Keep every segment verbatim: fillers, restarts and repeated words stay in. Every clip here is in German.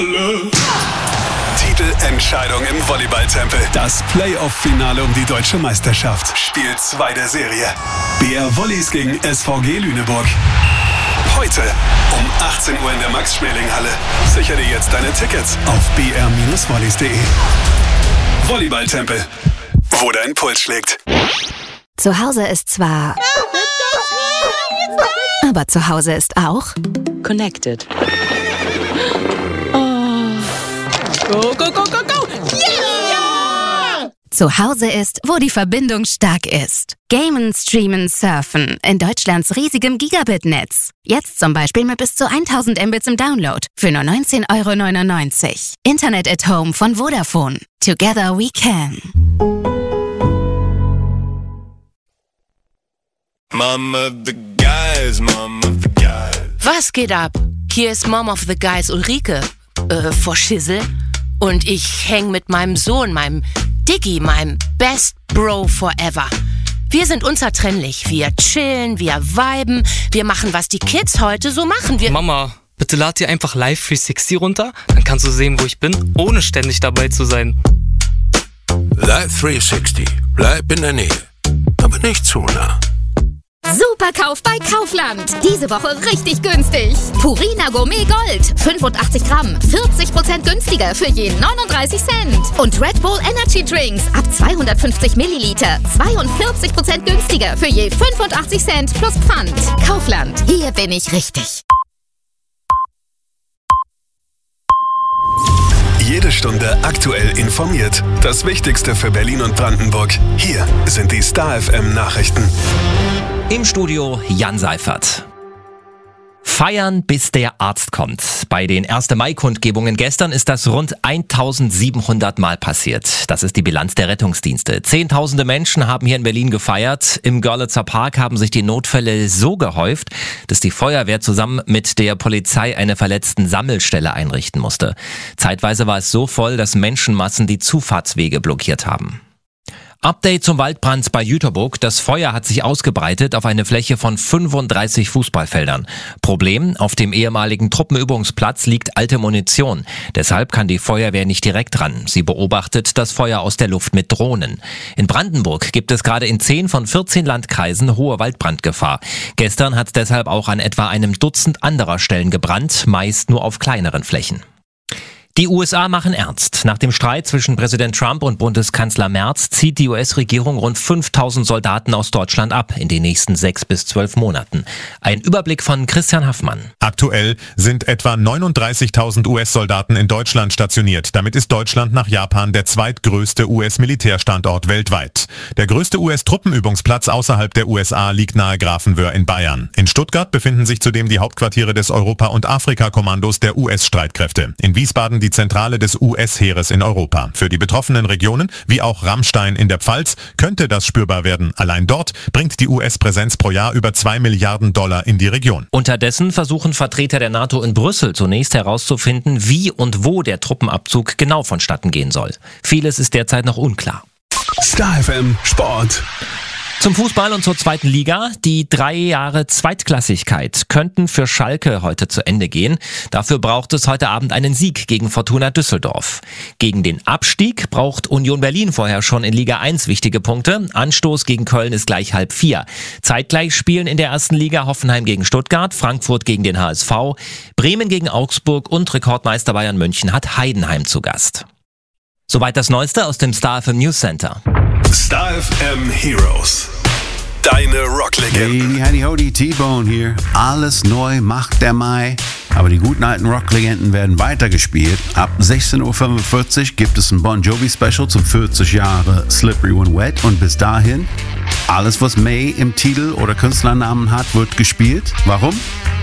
Titelentscheidung im Volleyball-Tempel. Das Playoff-Finale um die deutsche Meisterschaft. Spiel zwei der Serie. B R Volleys gegen S V G Lüneburg. Heute um achtzehn Uhr in der Max-Schmeling-Halle. Sichere dir jetzt deine Tickets auf b r volleys punkt d e. Volleyball-Tempel, wo dein Puls schlägt. Zu Hause ist zwar... Aber zu Hause ist auch... Connected. Oh. Go, go, go, go, go! Yeah! Zu Hause ist, wo die Verbindung stark ist. Gamen, streamen, surfen in Deutschlands riesigem Gigabit-Netz. Jetzt zum Beispiel mit bis zu tausend Mbits im Download für nur neunzehn Euro neunundneunzig. Internet at Home von Vodafone. Together we can. Mom of the guys, Mom of the guys. Was geht ab? Hier ist Mom of the Guys Ulrike. Äh, vor Schissel. Und ich häng mit meinem Sohn, meinem Diggi, meinem Best Bro forever. Wir sind unzertrennlich. Wir chillen, wir viben, wir machen, was die Kids heute so machen. Wir Mama, bitte lad dir einfach Live dreihundertsechzig runter, dann kannst du sehen, wo ich bin, ohne ständig dabei zu sein. Live dreihundertsechzig. Bleib in der Nähe, aber nicht zu nah. Superkauf bei Kaufland. Diese Woche richtig günstig. Purina Gourmet Gold. fünfundachtzig Gramm. vierzig Prozent günstiger für je neununddreißig Cent. Und Red Bull Energy Drinks ab zweihundertfünfzig Milliliter. zweiundvierzig Prozent günstiger für je fünfundachtzig Cent plus Pfand. Kaufland. Hier bin ich richtig. Jede Stunde aktuell informiert. Das Wichtigste für Berlin und Brandenburg. Hier sind die Star F M Nachrichten. Im Studio Jan Seifert. Feiern, bis der Arzt kommt. Bei den ersten Mai-Kundgebungen gestern ist das rund eintausendsiebenhundert Mal passiert. Das ist die Bilanz der Rettungsdienste. Zehntausende Menschen haben hier in Berlin gefeiert. Im Görlitzer Park haben sich die Notfälle so gehäuft, dass die Feuerwehr zusammen mit der Polizei eine Verletzten-Sammelstelle einrichten musste. Zeitweise war es so voll, dass Menschenmassen die Zufahrtswege blockiert haben. Update zum Waldbrand bei Jüterburg. Das Feuer hat sich ausgebreitet auf eine Fläche von fünfunddreißig Fußballfeldern. Problem: Auf dem ehemaligen Truppenübungsplatz liegt alte Munition. Deshalb kann die Feuerwehr nicht direkt ran. Sie beobachtet das Feuer aus der Luft mit Drohnen. In Brandenburg gibt es gerade in zehn von vierzehn Landkreisen hohe Waldbrandgefahr. Gestern hat deshalb auch an etwa einem Dutzend anderer Stellen gebrannt, meist nur auf kleineren Flächen. Die U S A machen ernst. Nach dem Streit zwischen Präsident Trump und Bundeskanzler Merz zieht die U S-Regierung rund fünftausend Soldaten aus Deutschland ab in den nächsten sechs bis zwölf Monaten. Ein Überblick von Christian Haffmann. Aktuell sind etwa neununddreißigtausend U S-Soldaten in Deutschland stationiert. Damit ist Deutschland nach Japan der zweitgrößte U S-Militärstandort weltweit. Der größte U S-Truppenübungsplatz außerhalb der U S A liegt nahe Grafenwöhr in Bayern. In Stuttgart befinden sich zudem die Hauptquartiere des Europa- und Afrika-Kommandos der U S-Streitkräfte. In Wiesbaden die Zentrale des U S-Heeres in Europa. Für die betroffenen Regionen, wie auch Rammstein in der Pfalz, könnte das spürbar werden. Allein dort bringt die U S-Präsenz pro Jahr über zwei Milliarden Dollar in die Region. Unterdessen versuchen Vertreter der NATO in Brüssel zunächst herauszufinden, wie und wo der Truppenabzug genau vonstatten gehen soll. Vieles ist derzeit noch unklar. Star F M Sport. Zum Fußball und zur zweiten Liga. Die drei Jahre Zweitklassigkeit könnten für Schalke heute zu Ende gehen. Dafür braucht es heute Abend einen Sieg gegen Fortuna Düsseldorf. Gegen den Abstieg braucht Union Berlin vorher schon in Liga eins wichtige Punkte. Anstoß gegen Köln ist gleich halb vier. Zeitgleich spielen in der ersten Liga Hoffenheim gegen Stuttgart, Frankfurt gegen den H S V, Bremen gegen Augsburg und Rekordmeister Bayern München hat Heidenheim zu Gast. Soweit das Neueste aus dem Star F M News Center. Star F M Heroes. Deine Rocklegenden. Hey, howdy, howdy, T-Bone hier. Alles neu macht der Mai. Aber die guten alten Rocklegenden werden weitergespielt. Ab sechzehn Uhr fünfundvierzig gibt es ein Bon Jovi Special zum vierzig Jahre Slippery When Wet. Und bis dahin, alles was May im Titel oder Künstlernamen hat, wird gespielt. Warum?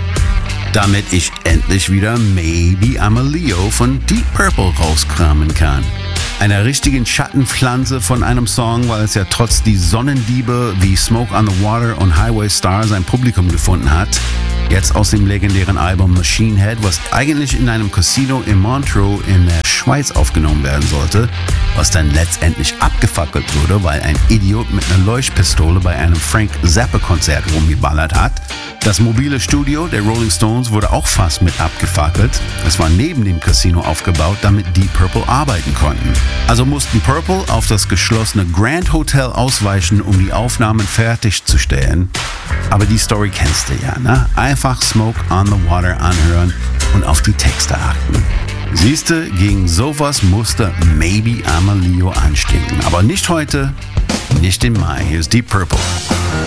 Damit ich endlich wieder Maybe I'm a Leo von Deep Purple rauskramen kann. Einer richtigen Schattenpflanze von einem Song, weil es ja trotz die Sonnendiebe wie Smoke on the Water und Highway Star sein Publikum gefunden hat. Jetzt aus dem legendären Album Machine Head, was eigentlich in einem Casino in Montreux in der Schweiz aufgenommen werden sollte, was dann letztendlich abgefackelt wurde, weil ein Idiot mit einer Leuchtpistole bei einem Frank Zappa-Konzert rumgeballert hat. Das mobile Studio der Rolling Stones wurde auch fast mit abgefackelt. Es war neben dem Casino aufgebaut, damit Deep Purple arbeiten konnten. Also mussten Purple auf das geschlossene Grand Hotel ausweichen, um die Aufnahmen fertigzustellen. Aber die Story kennst du ja, ne? Einfach Smoke on the Water anhören und auf die Texte achten. Siehste, gegen sowas musste Maybe I'm a Leo anstinken. Aber nicht heute, nicht im Mai. Hier ist Deep Purple.